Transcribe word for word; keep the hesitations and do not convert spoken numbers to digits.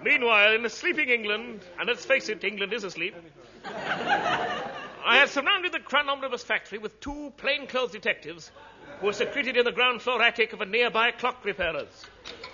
Meanwhile, in a sleeping England, and let's face it, England is asleep, I had surrounded the Crown Omnibus factory with two plainclothes detectives who were secreted in the ground floor attic of a nearby clock repairer's.